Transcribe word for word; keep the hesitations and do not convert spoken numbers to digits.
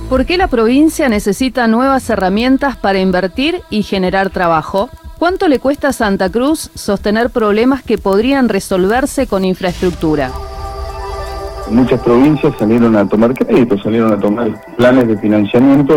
¿Por qué la provincia necesita nuevas herramientas para invertir y generar trabajo? ¿Cuánto le cuesta a Santa Cruz sostener problemas que podrían resolverse con infraestructura? Muchas provincias salieron a tomar créditos, salieron a tomar planes de financiamiento